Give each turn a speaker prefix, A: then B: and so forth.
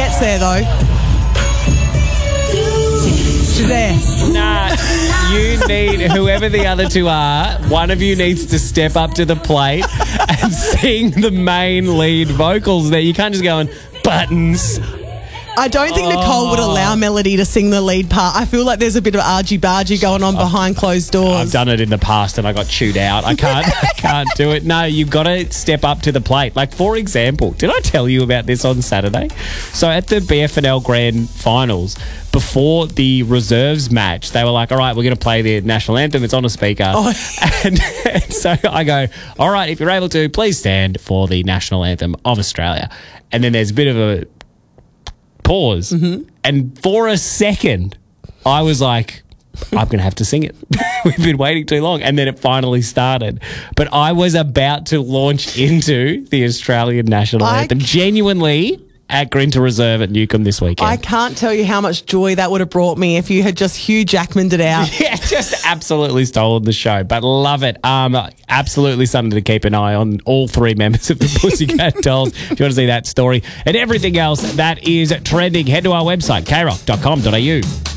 A: Juliet's there, though. She's there.
B: Nah, you need, whoever the other two are, one of you needs to step up to the plate and sing the main lead vocals there. You can't just go on buttons.
A: I don't think Nicole would allow Melody to sing the lead part. I feel like there's a bit of argy-bargy going on behind closed doors.
B: I've done it in the past and I got chewed out. I can't do it. No, you've got to step up to the plate. Like, for example, did I tell you about this on Saturday? So at the BFNL Grand Finals, before the reserves match, they were like, all right, we're going to play the national anthem. It's on a speaker. And so I go, all right, if you're able to, please stand for the national anthem of Australia. And then there's a bit of a pause. And for a second, I was like, I'm going to have to sing it. We've been waiting too long. And then it finally started. But I was about to launch into the Australian national anthem. Genuinely at Grinta Reserve at Newcombe this weekend.
A: I can't tell you how much joy that would have brought me if you had just Hugh Jackman'd it out.
B: Yeah, just absolutely stolen the show, but love it. Absolutely something to keep an eye on, all three members of the Pussycat Dolls. If you want to see that story and everything else that is trending, head to our website, krock.com.au.